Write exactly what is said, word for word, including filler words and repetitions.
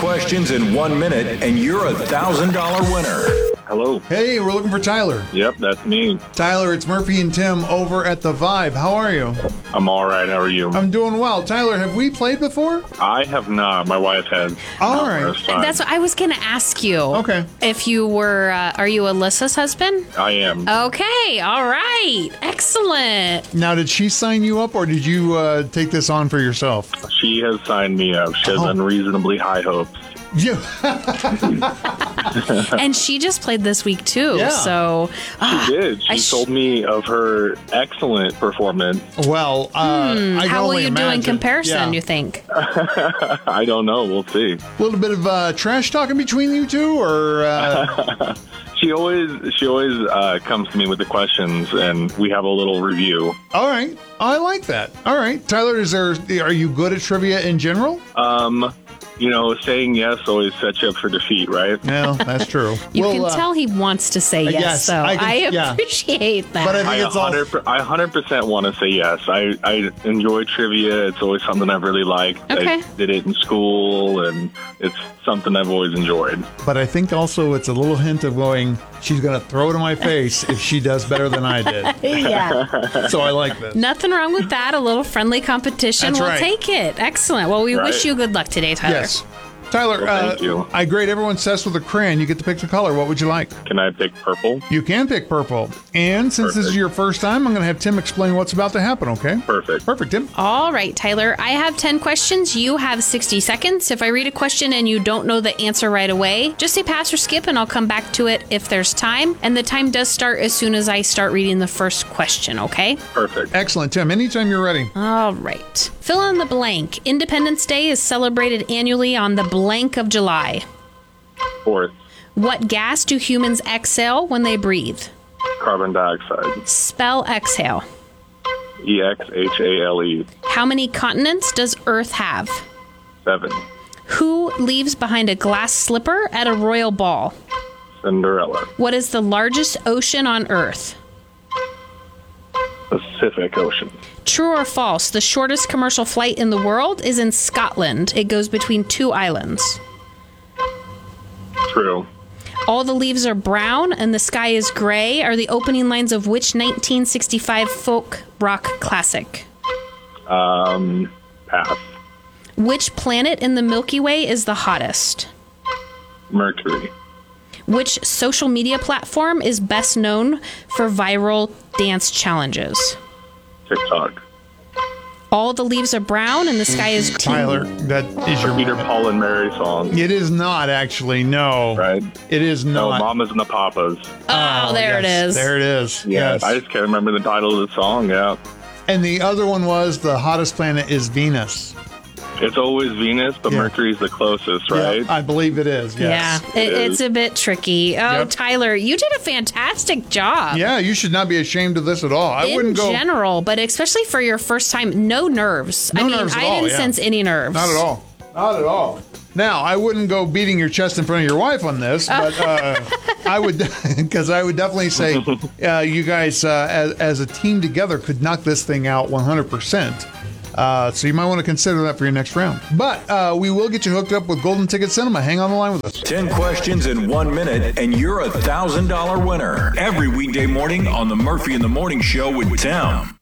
questions in one minute, and you're a one thousand dollars winner. Hello. Hey, we're looking for Tyler. Yep, that's me. Tyler, it's Murphy and Tim over at The Vibe. How are you? I'm all right. How are you? I'm doing well. Tyler, have we played before? I have not. My wife has. All right. First time. That's what I was going to ask you. Okay. If you were, uh, are you Alyssa's husband? I am. Okay. All right. Excellent. Now, did she sign you up, or did you uh, take this on for yourself? She has signed me up. She has Oh. unreasonably high hopes. Yeah. And she just played this week too. Yeah. So ah, She did. She I sh- told me of her excellent performance. Well, uh, I can how will only you do in imagine. comparison, Yeah. you think? I don't know. We'll see. A little bit of uh, trash talking between you two, or uh, She always she always uh, comes to me with the questions, and we have a little review. all right. I like that. All right, Tyler, is there? Are you good at trivia in general? Um, you know, saying yes always sets you up for defeat, right? No, that's true. You Well, can uh, tell he wants to say yes, yes, so I I, can- yeah. appreciate that. But I think I it's all. 100 I one hundred percent want to say yes. I, I enjoy trivia. It's always something I've really liked. Okay. I did it in school, and it's something I've always enjoyed. But I think also it's a little hint of going, she's going to throw it in my face if she does better than I did. yeah. So I like this. Nothing wrong with that. A little friendly competition. That's we'll right. take it. Excellent. Well, we Right. wish you good luck today, Tyler. Yes. Tyler, Well, thank uh, you. I grade everyone obsessed with a crayon. You get to pick the color. What would you like? Can I pick purple? You can pick purple. And since this is Perfect. your first time, I'm going to have Tim explain what's about to happen, okay? Perfect. Perfect, Tim. All right, Tyler. I have ten questions. You have sixty seconds. If I read a question and you don't know the answer right away, just say pass or skip, and I'll come back to it if there's time. And the time does start as soon as I start reading the first question, okay? Perfect. Excellent, Tim. Anytime you're ready. All right. Fill in the blank. Independence Day is celebrated annually on the blank of July. Fourth, What gas do humans exhale when they breathe? carbon dioxide. Spell exhale. E X H A L E. How many continents does Earth have? Seven. Who leaves behind a glass slipper at a royal ball? Cinderella. What is the largest ocean on Earth? Pacific Ocean. True or false? The shortest commercial flight in the world is in Scotland. It goes between two islands. True. All the leaves are brown and the sky is gray are the opening lines of which nineteen sixty-five folk rock classic? Um, pass. Which planet in the Milky Way is the hottest? Mercury. Which social media platform is best known for viral dance challenges? TikTok. All the leaves are brown and the sky is green. Tyler, that is your Peter, moment. Paul, and Mary song. It is not, actually. No. Right? It is No, not. Mamas and the Papas. Oh, there it yes. is. There it is. Yeah, Yes. I just can't remember the title of the song. Yeah. And the other one was the hottest planet is Venus. It's always Venus, but Yeah. Mercury's the closest, right? Yeah, I believe it is. Yes. Yeah, it, It it's is. a bit tricky. Oh, Yep. Tyler, you did a fantastic job. Yeah, you should not be ashamed of this at all. I in wouldn't go. general, but especially for your first time, no nerves. No I mean, nerves at I all, didn't yeah. sense any nerves. Not at all. Not at all. Now, I wouldn't go beating your chest in front of your wife on this, but uh, I would, because I would definitely say uh, you guys, uh, as, as a team together, could knock this thing out one hundred percent. Uh, so you might want to consider that for your next round. But uh, we will get you hooked up with Golden Ticket Cinema. Hang on the line with us. ten questions in one minute, and you're a one thousand dollars winner. Every weekday morning on the Murphy in the Morning Show with Tim.